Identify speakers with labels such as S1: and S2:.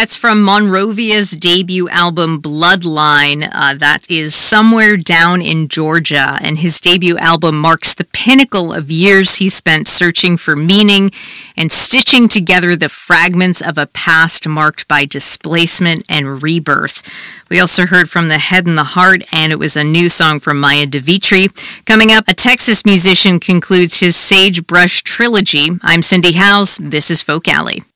S1: That's from Monrovia's debut album, Bloodline. That is Somewhere Down in Georgia, and his debut album marks the pinnacle of years he spent searching for meaning and stitching together the fragments of a past marked by displacement and rebirth. We also heard from The Head and the Heart, and it was a new song from Maya DeVitri. Coming up, a Texas musician concludes his Sagebrush trilogy. I'm Cindy Howes. This is Folk Alley.